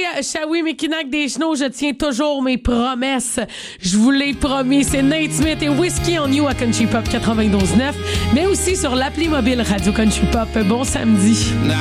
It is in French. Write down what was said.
Shawi Mikinak des Chenaux, je tiens toujours mes promesses. Je vous l'ai promis. C'est Nate Smith et Whiskey on You à Country Pop 92.9, mais aussi sur l'appli mobile Radio Country Pop. Bon samedi.